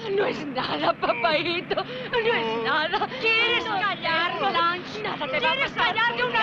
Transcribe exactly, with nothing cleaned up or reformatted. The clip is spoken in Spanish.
No es nada, papaíto. No es nada. ¿Quieres No, callar, no, Blanche? Nada te va a ¿Quieres pasar. callar de una